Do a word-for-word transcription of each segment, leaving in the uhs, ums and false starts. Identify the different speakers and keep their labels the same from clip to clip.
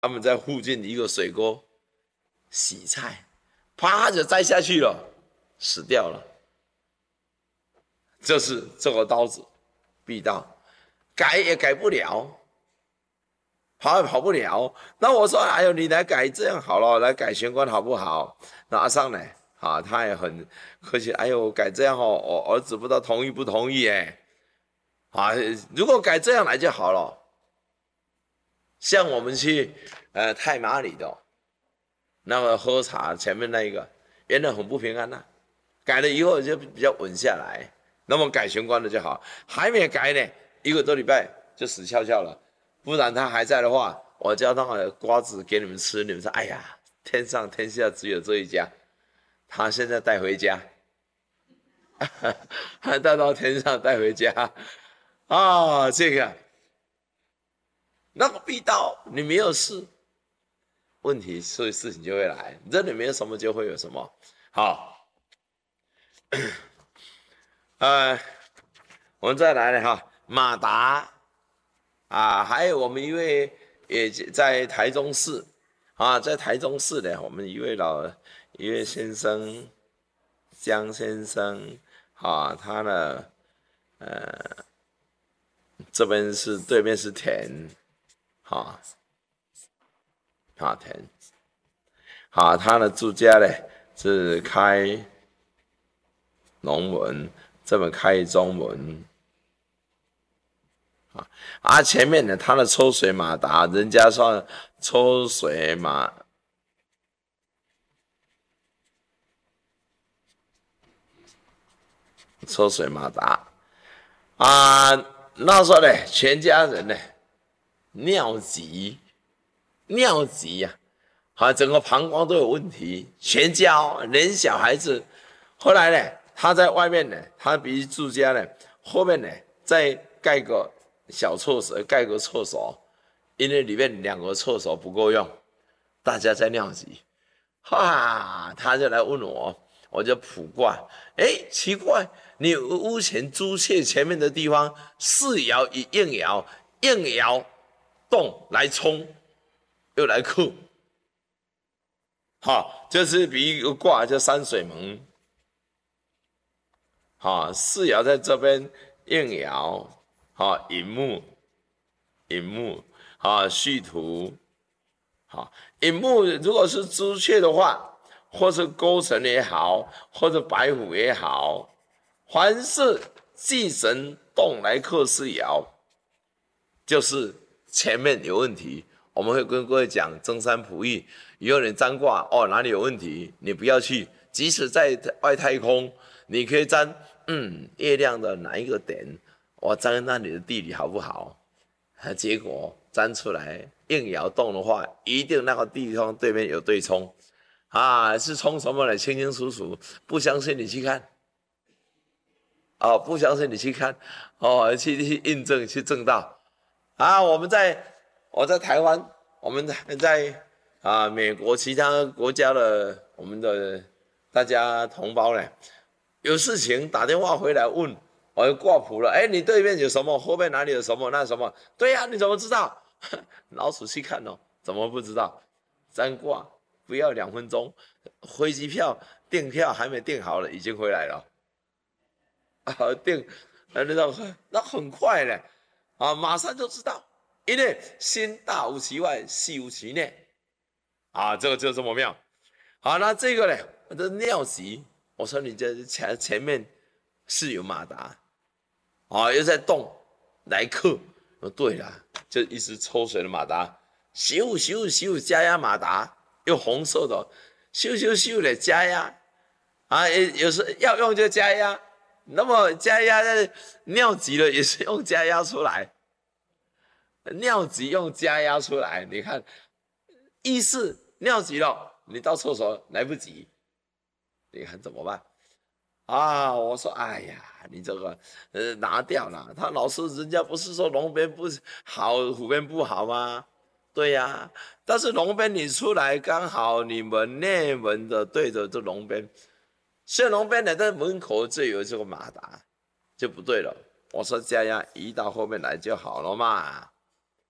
Speaker 1: 他们在附近一个水沟洗菜，啪就栽下去了，死掉了。这是这个刀子，必刀，改也改不了，跑也跑不了。那我说，哎呦，你来改这样好了，来改玄关好不好？那阿尚呢？啊，他也很客气，哎呦，改这样哦，我儿子不知道同意不同意哎。啊，如果改这样来就好了。像我们去呃太马里的，那么喝茶前面那一个，原来很不平安呐、啊，改了以后就比较稳下来。那么改玄关的就好，还没改呢，一个多礼拜就死翘翘了。不然他还在的话，我叫那个瓜子给你们吃，你们说，哎呀，天上天下只有这一家。他现在带回家，还带到天上带回家啊！这个那个必到，你没有事，问题所以事情就会来，这里没有什么就会有什么。好，呃，我们再来了哈，马达啊，还有我们一位也在台中市啊，在台中市的我们一位老一位先生江先生啊，他呢呃这边是对面是田，哈啊田，好，他的住家呢是开农文，这边开中文。啊，啊，前面呢，他的抽水马达，人家说抽水马，抽水马达啊，那时候呢，全家人呢尿急，尿急呀、啊，啊，整个膀胱都有问题，全家、哦、连小孩子。后来呢，他在外面呢，他比住家呢，后面呢再盖个小厕所，盖个厕所，因为里面两个厕所不够用，大家在尿急，哈，他就来问我，我就卜卦，哎，奇怪，你屋前朱雀前面的地方四爻与应爻，应爻动来冲，又来克，好，就是比一个卦叫山水门，好，四爻在这边，应爻，好，寅木，寅木，好，戌土。好，寅木如果是朱雀的话，或是勾陈也好，或者白虎也好，凡是忌神动来克四爻，就是前面有问题。我们会跟各位讲增山普益，以后你占卦哦哪里有问题，你不要去，即使在外太空，你可以占嗯月亮的哪一个点，我占那里的地理好不好？结果占出来硬爻动的话，一定那个地方对面有对冲啊，是冲什么呢？清清楚楚。不相信你去看，哦，不相信你去看，哦，去去印证去证到啊。我们在我在台湾，我们在啊美国其他国家的我们的大家同胞呢，有事情打电话回来问。我挂谱了，哎，你对面有什么？后面哪里有什么？那什么？对呀、啊，你怎么知道？老鼠去看哦，怎么不知道？占卦不要两分钟，飞机票订票还没订好了，已经回来了。啊，订，那那那很快嘞，啊，马上就知道，因为心大无其外，细无其内，啊，这个就这么妙。好，那这个呢，这尿急，我说你这前前面是有马达。啊、哦，又在动来克，哦，对了，就一直抽水的马达，咻咻咻加压马达，用红色的，咻咻咻的加压，啊，有时要用就加压，那么加压尿急了也是用加压出来，尿急用加压出来，你看，意思尿急了，你到厕所来不及，你看怎么办？啊，我说，哎呀，你这个呃拿掉了。他老师人家不是说龙边不好，虎边不好吗？对呀、啊，但是龙边你出来刚好你们内门的对着这龙边，所以龙边呢在门口就有这个马达，就不对了。我说加压移到后面来就好了嘛。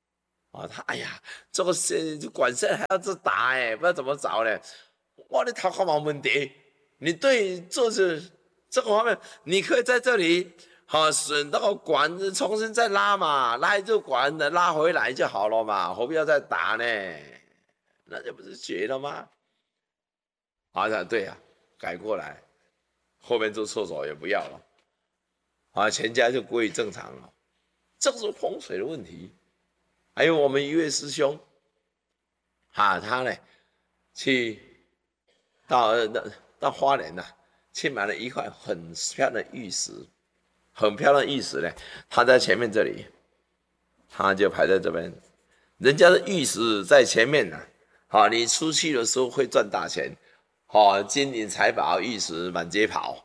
Speaker 1: 啊，他哎呀，这个是管线还要自打哎，不知道怎么找呢。哇，你头壳冇问题，你对就是这个方面，你可以在这里好使那个管子重新再拉嘛，拉一就管子拉回来就好了嘛，何必要再打呢？那这不是绝了吗？啊，对呀、啊，改过来，后面做厕所也不要了，啊，全家就归于正常了。这是风水的问题。还有我们一位师兄，啊，他呢去到到花莲呐、啊，去买了一块很漂亮的玉石，很漂亮的玉石呢，他在前面这里，他就排在这边，人家的玉石在前面呢、啊，好，你出去的时候会赚大钱，好，金银财宝玉石满街跑，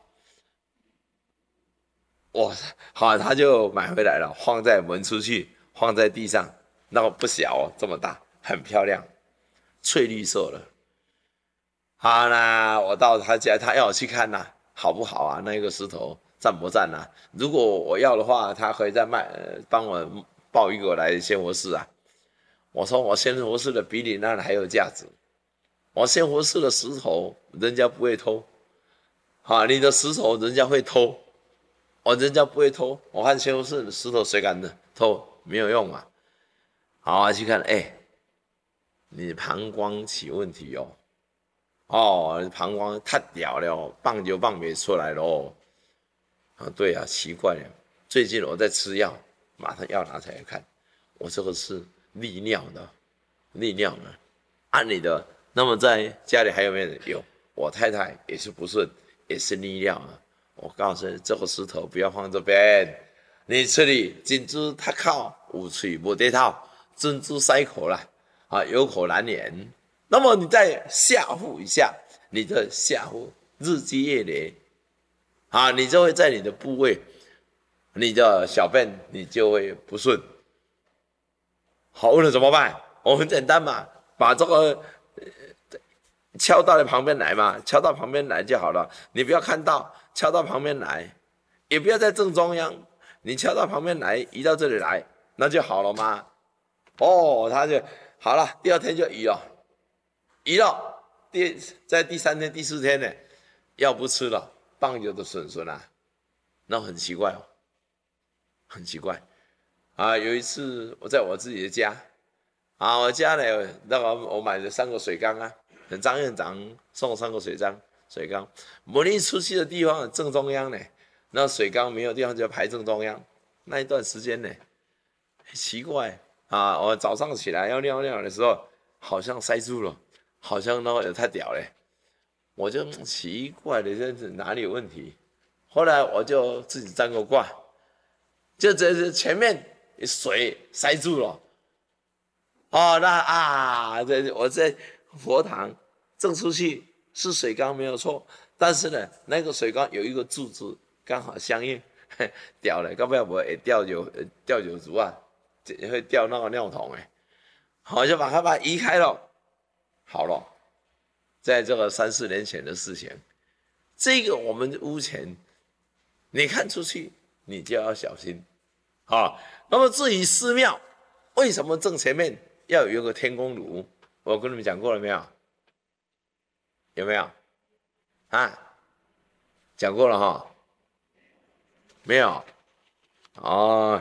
Speaker 1: 哇，好，他就买回来了，放在门出去，放在地上。那个不小哦，这么大，很漂亮，翠绿色的。好啦，我到他家，他要我去看呐、啊，好不好啊？那个石头赞不赞啊？如果我要的话，他可以再卖，呃、帮我报一个来仙佛寺啊。我说我仙佛寺的比你那还有价值，我仙佛寺的石头人家不会偷，啊，你的石头人家会偷，我人家不会偷，我看仙佛寺的石头谁敢的偷？没有用嘛。好啊，去看，哎、欸，你膀胱起问题哦，哦，膀胱太屌了哦，棒就棒没出来咯。啊，对啊，奇怪了，最近我在吃药，马上药拿起来看，我这个是利尿的，利尿的，按你的，那么在家里还有没有人有？我太太也是不顺，也是利尿啊。我告诉你，这个石头不要放这边，你这里金珠它靠有嘴无得套。珍珠塞口了啊，有口难言。那么你再下腹一下，你的下腹日积月累啊，你就会在你的部位，你的小便你就会不顺。好了怎么办？我很简单嘛，把这个、呃、敲到你旁边来嘛，敲到旁边来就好了。你不要看到，敲到旁边来，也不要在正中央，你敲到旁边来，移到这里来，那就好了吗？哦，他就好了，第二天就移了，移了，第在第三天、第四天呢，药不吃了，棒球的损损啊，那很奇怪哦，很奇怪啊！有一次我在我自己的家，啊，我家呢，那个我买了三个水缸啊，张院长送三个水缸，水缸，门一出去的地方正中央呢，那水缸没有地方就排正中央，那一段时间呢，很奇怪。啊，我早上起来要尿尿的时候，好像塞住了，好像那个也太屌了，我就奇怪的，这是哪里有问题？后来我就自己占个卦，就这是前面水塞住了，哦，那啊，这我在佛堂正出去是水缸没有错，但是呢，那个水缸有一个柱子刚好相应，屌了，要不然我会掉酒掉酒足啊。会掉那个尿桶哎，好就把它把它移开了，好了，在这个三四年前的事情，这个我们屋前，你看出去你就要小心啊。那么至于寺庙，为什么正前面要有一个天公炉？我跟你们讲过了没有？有没有？啊，讲过了哈，没有？哦。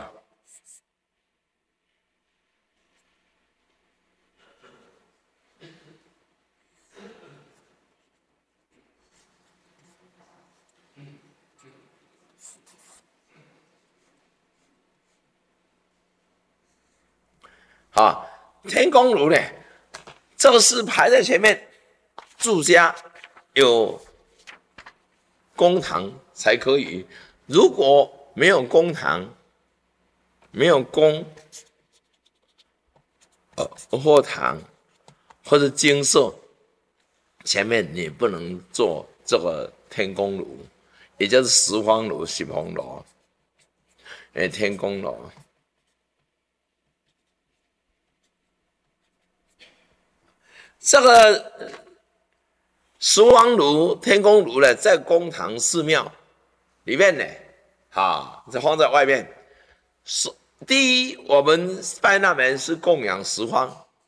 Speaker 1: 啊，天公炉呢，这个是排在前面，住家有公堂才可以，如果没有公堂，没有公呃或堂或者精舍，前面你不能做这个天公炉，也就是十方炉、十方炉，哎，天公炉。这个十方炉、天公炉呢，在公堂寺庙里面呢，啊，这放在外面， 第一，我们拜那门是供养十方，